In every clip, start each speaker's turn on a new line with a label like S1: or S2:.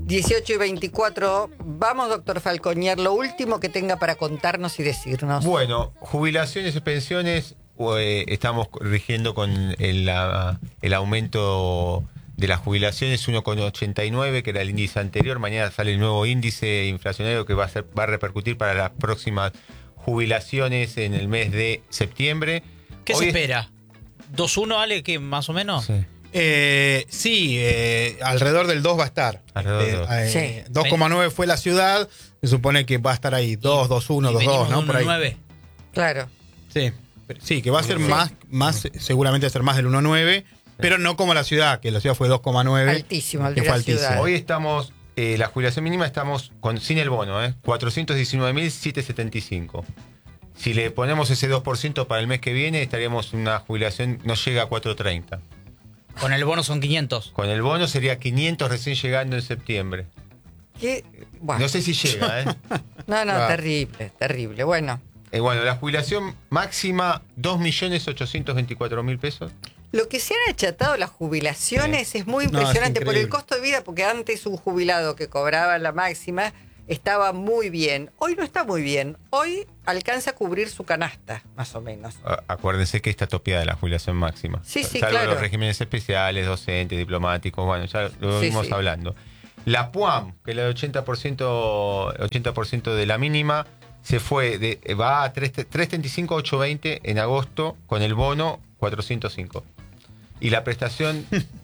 S1: 18:24. Vamos, doctor Falconier, lo último que tenga para contarnos y decirnos.
S2: Bueno, jubilaciones y pensiones, estamos rigiendo con el aumento de las jubilaciones 1,89, que era el índice anterior. Mañana sale el nuevo índice inflacionario que va a repercutir para las próximas jubilaciones en el mes de septiembre.
S3: ¿Qué se espera? ¿2,1, Ale, que más o menos?
S2: Sí.
S4: Sí, alrededor del 2 va a estar.
S1: Sí.
S4: 2,9 fue la ciudad, se supone que va a estar ahí 2, 2,1, 2,2, ¿no? Por ahí.
S3: 1,9.
S1: Claro.
S4: Sí, que va a ser más, seguramente va a ser más del 1,9, pero no como la ciudad, que la ciudad fue 2,9.
S1: Altísimo, el
S4: que
S1: de
S4: fue
S1: la
S4: altísimo.
S1: ciudad.
S2: Hoy estamos, la jubilación mínima estamos sin el bono, 419.775. Si le ponemos ese 2% para el mes que viene, estaríamos en una jubilación, no llega a 430.
S3: Con el bono son 500.
S2: Con el bono sería 500 recién llegando en septiembre.
S1: ¿Qué? Bueno.
S2: No sé si llega,
S1: No,
S4: Claro.
S1: terrible. Bueno,
S2: Bueno, la jubilación máxima, 2.824.000 pesos.
S1: lo que se han achatado las jubilaciones es muy
S4: No, es
S1: impresionante por el
S4: increíble.
S1: costo de vida, porque antes un jubilado que cobraba la máxima estaba muy bien. Hoy no está muy bien. Hoy alcanza a cubrir su canasta, más o menos.
S2: Acuérdense que está topiada la jubilación máxima.
S1: Sí,
S2: Salvo
S1: claro.
S2: los regímenes especiales, docentes, diplomáticos, bueno, ya lo
S1: Sí,
S2: vimos
S1: sí.
S2: hablando. La PUAM, que es la de 80% de la mínima, se fue, va a 335 a 820 en agosto, con el bono 405. Y la prestación,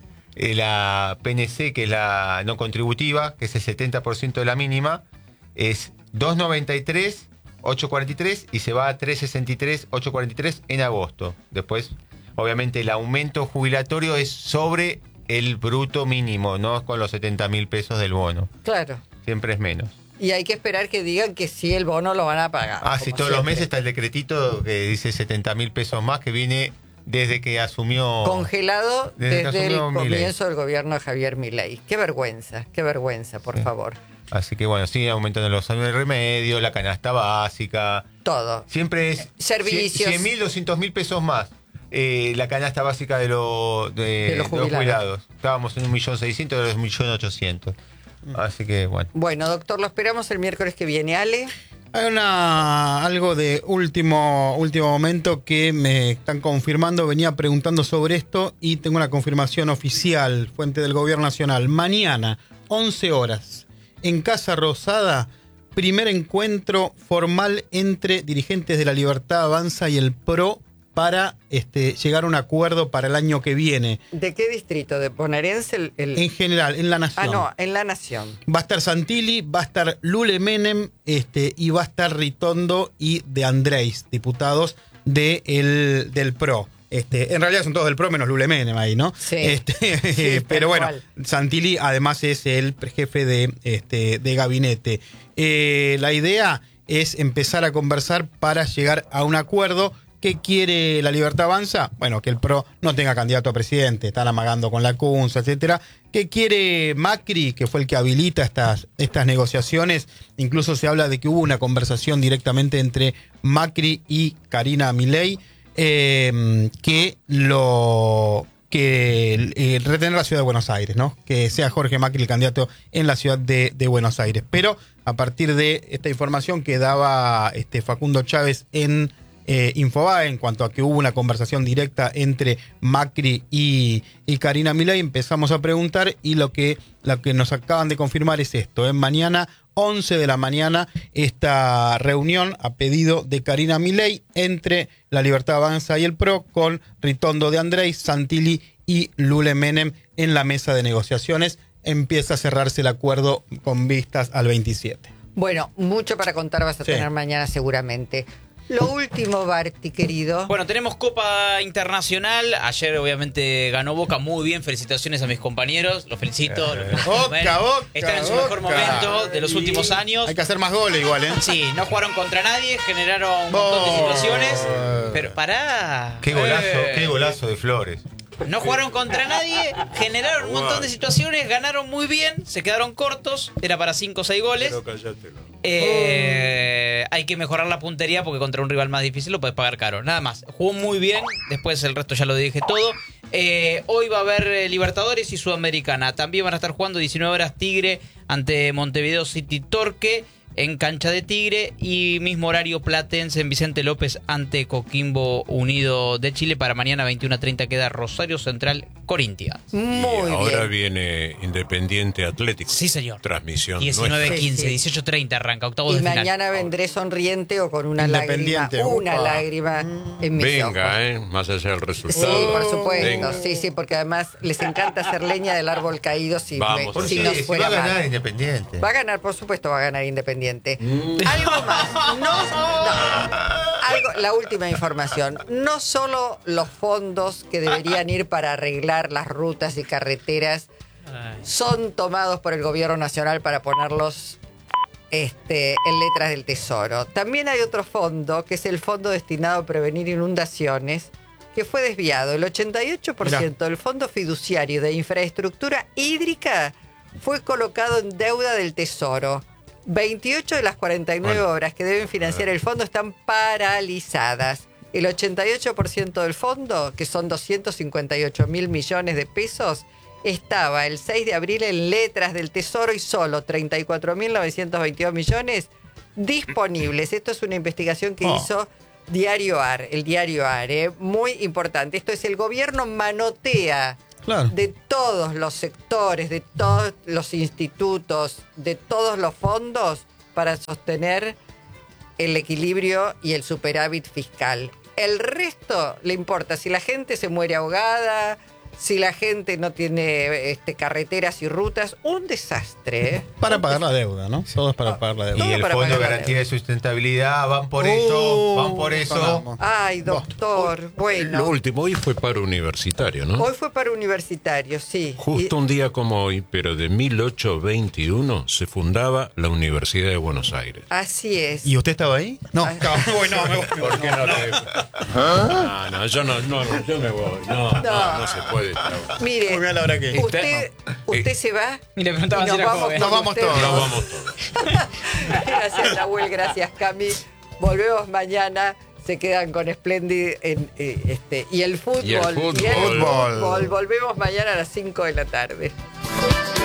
S2: la PNC, que es la no contributiva, que es el 70% de la mínima, es 293, 843 y se va a 363, 843 en agosto. Después, obviamente, el aumento jubilatorio es sobre el bruto mínimo, no con los 70.000 pesos del bono.
S1: Claro.
S2: Siempre es menos.
S1: Y hay que esperar que digan que sí el bono lo van a pagar.
S2: Sí,
S1: como
S2: todos los
S1: siempre.
S2: meses está el decretito que dice 70.000 pesos más, que viene desde que asumió...
S1: Congelado
S2: Desde que
S1: desde el
S2: asumió Milei.
S1: comienzo del gobierno de Javier Milei. Qué vergüenza, por favor.
S2: Así que bueno, sigue aumentando los años de remedio, la canasta básica.
S1: Todo.
S2: Siempre es
S1: Servicios.
S2: 100.000, 200.000 pesos más. La canasta básica de los jubilados. Estábamos en 1.600.000, ahora es 1.800.000. Así que bueno.
S1: Bueno, doctor, lo esperamos el miércoles que viene. Ale.
S4: Hay algo de último momento que me están confirmando. Venía preguntando sobre esto y tengo una confirmación oficial, fuente del Gobierno Nacional. Mañana, 11 horas, en Casa Rosada, primer encuentro formal entre dirigentes de La Libertad Avanza y el PRO para llegar a un acuerdo para el año que viene.
S1: ¿De qué distrito? ¿De bonaerense?
S4: En general, en La Nación.
S1: En La Nación.
S4: Va a estar Santilli, va a estar Lule Menem, y va a estar Ritondo y De Andrés, diputados del PRO. En realidad son todos del PRO menos Lule Menem ahí, ¿no?
S1: Sí.
S4: Pero bueno,
S1: cual.
S4: Santilli además es el jefe de gabinete. La idea es empezar a conversar para llegar a un acuerdo. ¿Qué quiere La Libertad Avanza? Bueno, que el PRO no tenga candidato a presidente, están amagando con la CUNSA, etcétera. ¿Qué quiere Macri, que fue el que habilita estas negociaciones? Incluso se habla de que hubo una conversación directamente entre Macri y Karina Milei, que retener la ciudad de Buenos Aires, ¿no? Que sea Jorge Macri el candidato en la ciudad de Buenos Aires. Pero a partir de esta información que daba Facundo Chávez en Infobae, en cuanto a que hubo una conversación directa entre Macri y Karina Milei, empezamos a preguntar y lo que nos acaban de confirmar es esto. Mañana, 11 de la mañana, esta reunión a pedido de Karina Milei entre La Libertad Avanza y el PRO, con Ritondo de Andrés, Santilli y Lule Menem en la mesa de negociaciones. Empieza a cerrarse el acuerdo con vistas al 27.
S1: Bueno, mucho para contar vas a tener mañana seguramente. Lo último, Barty, querido.
S3: Bueno, tenemos Copa Internacional. Ayer, obviamente, ganó Boca muy bien. Felicitaciones a mis compañeros. Los felicito.
S4: Boca.
S3: Están en su mejor momento de los últimos años.
S4: Hay que hacer más goles igual, ¿eh?
S3: Sí, no jugaron contra nadie. Generaron un montón de situaciones. Pero pará.
S2: Qué golazo de Flores.
S3: No jugaron contra nadie, generaron un montón de situaciones, ganaron muy bien, se quedaron cortos, era para 5 o 6 goles.
S5: Pero callátelo.
S3: Hay que mejorar la puntería porque contra un rival más difícil lo puedes pagar caro. Nada más, jugó muy bien, después el resto ya lo dije todo. Hoy va a haber Libertadores y Sudamericana. También van a estar jugando 19 horas Tigre ante Montevideo City Torque en cancha de Tigre, y mismo horario Platense en Vicente López ante Coquimbo Unido de Chile. Para mañana 21:30 queda Rosario Central Corinthians.
S1: Muy
S5: Ahora
S1: bien.
S5: viene Independiente Atlético.
S3: Sí, señor.
S5: Transmisión
S3: 19:15,
S1: Sí,
S3: 18:30 arranca, octavos
S1: Y
S3: de final.
S1: mañana vendré sonriente o con una lágrima.
S4: Independiente,
S1: Una
S4: upa.
S1: lágrima en mis ojos.
S5: Venga, más allá del
S1: Sí,
S5: resultado.
S1: por supuesto.
S5: Venga.
S1: Sí, porque además les encanta hacer leña del árbol caído si,
S5: Vamos,
S2: ¿Por
S1: si
S2: qué?
S1: nos
S2: Si va
S1: fuera
S2: a ganar
S1: mal.
S2: Independiente.
S1: Va a ganar, por supuesto, va a ganar Independiente. Algo más. La última información. No solo los fondos que deberían ir para arreglar las rutas y carreteras
S3: Ay.
S1: son tomados por el gobierno nacional para ponerlos en letras del Tesoro. También hay otro fondo, que es el fondo destinado a prevenir inundaciones, que fue desviado. El 88% del fondo fiduciario de infraestructura hídrica fue colocado en deuda del Tesoro. 28 de las 49 obras que deben financiar el fondo están paralizadas. El 88% del fondo, que son 258.000 millones de pesos, estaba el 6 de abril en letras del Tesoro y solo 34.922 millones disponibles. Esto es una investigación que hizo Diario AR, el Diario AR, muy importante. Esto es: el gobierno manotea
S4: Claro.
S1: de todos los sectores, de todos los institutos, de todos los fondos para sostener el equilibrio y el superávit fiscal. El resto le importa si la gente se muere ahogada, si la gente no tiene carreteras y rutas. Un desastre, ¿eh?
S4: Para pagar la deuda, ¿no? Todo es para pagar la
S2: Y
S4: deuda.
S1: Todo
S2: el
S1: para
S2: Fondo de
S1: pagar la
S2: Garantía de Sustentabilidad van por eso, van por eso.
S4: Vamos.
S1: Ay, doctor,
S5: Lo
S1: bueno.
S5: último, hoy fue paro universitario, ¿no?
S1: Hoy fue para universitarios, sí.
S5: Justo un día como hoy, pero de 1821, se fundaba la Universidad de Buenos Aires.
S1: Así es.
S4: ¿Y usted estaba ahí? No,
S1: Ay.
S4: me voy, no, me voy.
S5: ¿Por qué no le.? Yo me voy. No se puede.
S1: Mire,
S4: Muy bien, la hora que.
S1: usted se va
S3: Y le preguntaban
S1: y
S3: si
S1: nos
S3: era
S1: vamos,
S3: joven.
S1: con
S4: Nos vamos
S1: usted.
S4: todos.
S5: Nos vamos todos.
S1: Gracias, Nahuel, gracias, Cami. Volvemos mañana. Se quedan con Splendid y el fútbol.
S5: Y el fútbol.
S1: fútbol. Volvemos mañana a las 5 de la tarde.